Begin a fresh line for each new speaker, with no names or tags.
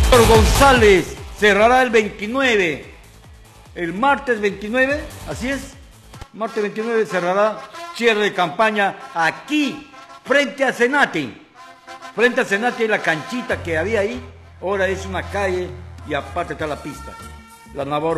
González cerrará el 29, el martes 29, así es, martes 29 cerrará cierre de campaña aquí, frente a Senati, la canchita que había ahí, ahora es una calle y aparte está la pista, la Navarro.